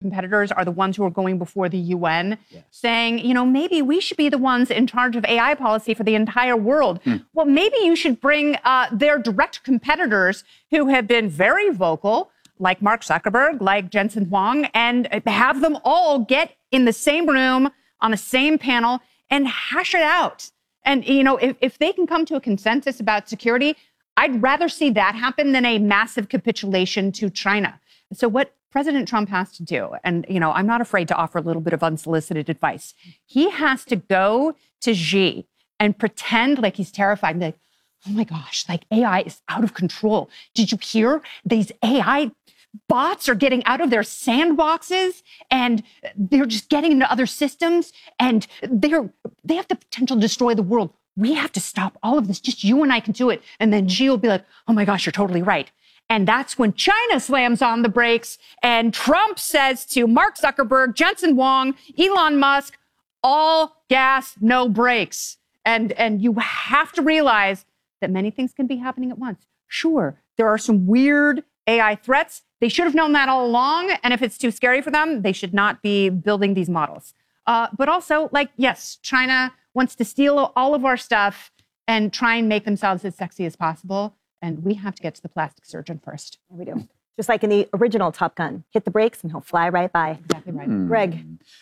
competitors are the ones who are going before the UN saying, maybe we should be the ones in charge of AI policy for the entire world. Well, maybe you should bring their direct competitors who have been very vocal, like Mark Zuckerberg, like Jensen Huang, and have them all get in the same room on the same panel and hash it out. And, if they can come to a consensus about security, I'd rather see that happen than a massive capitulation to China. So what President Trump has to do, and, I'm not afraid to offer a little bit of unsolicited advice. He has to go to Xi and pretend like he's terrified and be like, oh my gosh, like AI is out of control. Did you hear these AI bots are getting out of their sandboxes and they're just getting into other systems and they have the potential to destroy the world. We have to stop all of this. Just you and I can do it. And then Xi will be like, oh my gosh, you're totally right. And that's when China slams on the brakes and Trump says to Mark Zuckerberg, Jensen Huang, Elon Musk, all gas, no brakes. And you have to realize that many things can be happening at once. Sure, there are some weird AI threats. They should have known that all along. And if it's too scary for them, they should not be building these models. But also, yes, China wants to steal all of our stuff and try and make themselves as sexy as possible. And we have to get to the plastic surgeon first. Yeah, we do. Just like in the original Top Gun, hit the brakes and he'll fly right by. Exactly right. Greg.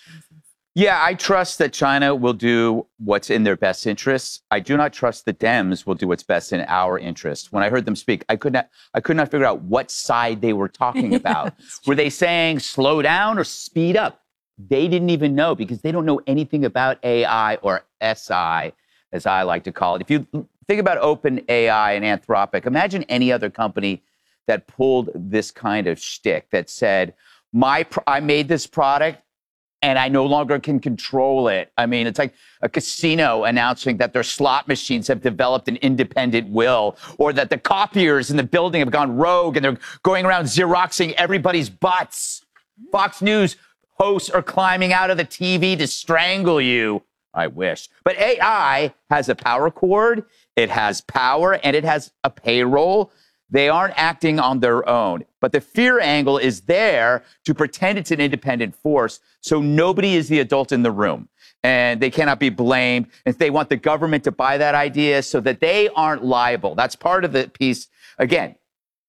Yeah, I trust that China will do what's in their best interests. I do not trust the Dems will do what's best in our interest. When I heard them speak, I could not figure out what side they were talking about. Were they saying slow down or speed up? They didn't even know because they don't know anything about AI or SI, as I like to call it. If you think about OpenAI and Anthropic, imagine any other company that pulled this kind of shtick that said, I made this product and I no longer can control it. I mean, it's like a casino announcing that their slot machines have developed an independent will, or that the copiers in the building have gone rogue and they're going around Xeroxing everybody's butts. Fox News hosts are climbing out of the TV to strangle you. I wish. But AI has a power cord, it has power, and it has a payroll. They aren't acting on their own. But the fear angle is there to pretend it's an independent force, so nobody is the adult in the room. And they cannot be blamed. If they want the government to buy that idea so that they aren't liable. That's part of the piece. Again,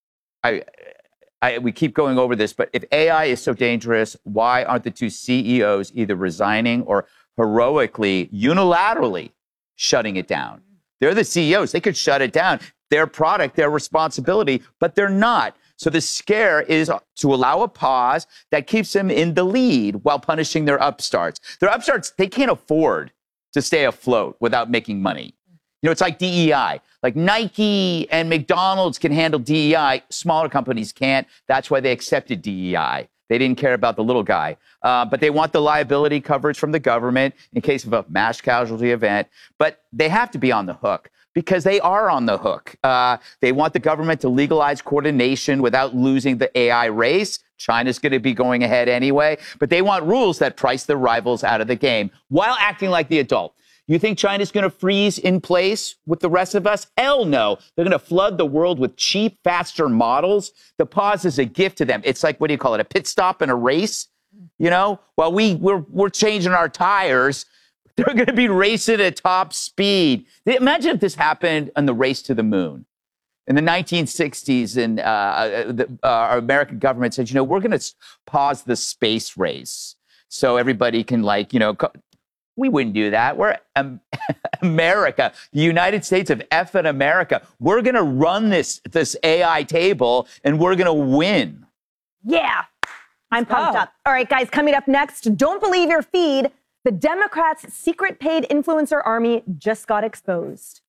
we keep going over this, but if AI is so dangerous, why aren't the two CEOs either resigning or heroically, unilaterally shutting it down? They're the CEOs. They could shut it down. Their product, their responsibility, but they're not. So the scare is to allow a pause that keeps them in the lead while punishing their upstarts. Their upstarts, they can't afford to stay afloat without making money. It's like DEI. Like Nike and McDonald's can handle DEI. Smaller companies can't. That's why they accepted DEI. They didn't care about the little guy. But they want the liability coverage from the government in case of a mass casualty event. But they have to be on the hook because they are on the hook. They want the government to legalize coordination without losing the AI race. China's going to be going ahead anyway. But they want rules that price their rivals out of the game while acting like the adult. You think China's going to freeze in place with the rest of us? Hell no. They're going to flood the world with cheap, faster models. The pause is a gift to them. It's like, what do you call it, a pit stop in a race? While we're changing our tires, they're going to be racing at top speed. Imagine if this happened on the race to the moon. In the 1960s, and our American government said, we're going to pause the space race so everybody can, we wouldn't do that. We're America, the United States of effing America. We're going to run this AI table and we're going to win. Yeah, I'm pumped up. All right, guys, coming up next, don't believe your feed. The Democrats' secret paid influencer army just got exposed.